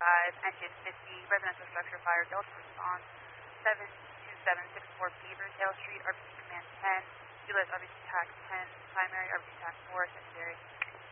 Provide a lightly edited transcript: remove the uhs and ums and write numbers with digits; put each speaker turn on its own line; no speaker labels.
engine 50, residential structure fire, Delta response 72764 Beaverdale Street, RBC Command 10, utilize RBC TAC 10, primary, RBC TAC 4, secondary.